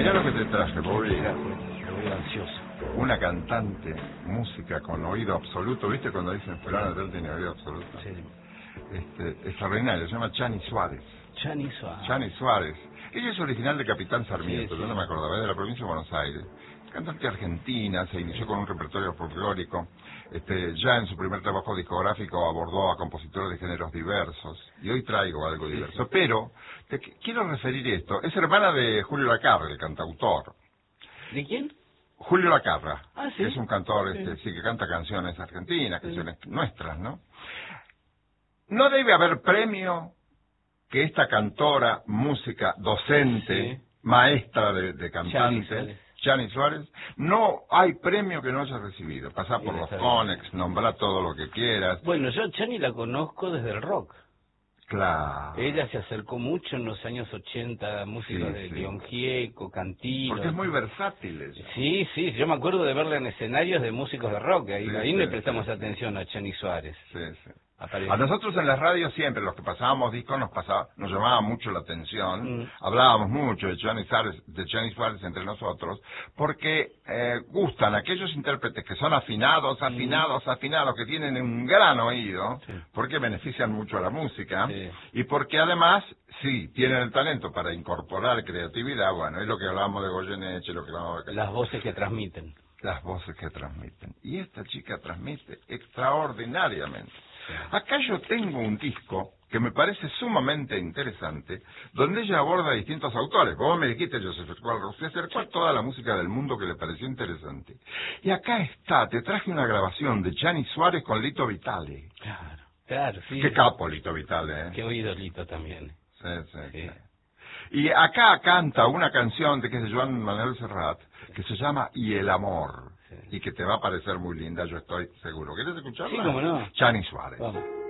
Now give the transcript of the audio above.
Mirá lo que te traje, Bobby. Me voy ansioso. Una cantante, música con oído absoluto. ¿Viste cuando dicen fulano tal tiene oído absoluto? Sí. Extraordinario, se llama Chani Suárez. Chani Suárez. Chani Suárez. Ella es original de Capitán Sarmiento, Sí, yo no me acordaba, es de la provincia de Buenos Aires. Cantante argentina, se inició con un repertorio folclórico. Ya en su primer trabajo discográfico abordó a compositores de géneros diversos. Y hoy traigo algo diverso. Pero quiero referir esto. Es hermana de Julio Lacarra, el cantautor. ¿De quién? Julio Lacarra. Ah, sí. Que es un cantor sí, que canta canciones argentinas, canciones nuestras, ¿no? No debe haber premio que esta cantora, música, docente, maestra de cantante, Chani Suárez, no hay premio que no haya recibido. Pasá por los Conex, nombrá todo lo que quieras. Bueno, yo Chani la conozco desde el rock. Claro. Ella se acercó mucho en los años 80 a músicos de León Gieco, Cantilo. Porque es muy versátil ella. Sí, yo me acuerdo de verla en escenarios de músicos de rock. Ahí le prestamos atención a Chani Suárez. Sí. A nosotros en las radios siempre, los que pasábamos discos, nos llamaba mucho la atención. Hablábamos mucho de Chani Suárez entre nosotros, porque gustan aquellos intérpretes que son afinados, que tienen un gran oído, porque benefician mucho a la música, y porque además, tienen el talento para incorporar creatividad. Bueno, es lo que hablábamos de Goyeneche, lo que hablábamos de... Las voces que transmiten. Las voces que transmiten. Y esta chica transmite extraordinariamente. Acá yo tengo un disco que me parece sumamente interesante, donde ella aborda distintos autores. Vos me dijiste, Joseph Escuadra, se acercó a toda la música del mundo que le pareció interesante. Y acá está, te traje una grabación de Chani Suárez con Lito Vitale. Claro, sí. Qué capo Lito Vitale, ¿eh? Qué oído Lito también. Sí. Y acá canta una canción que es de Joan Manuel Serrat, que se llama Y el amor, y que te va a parecer muy linda, yo estoy seguro. ¿Quieres escucharla? Sí, cómo no. Chani Suárez. Vamos.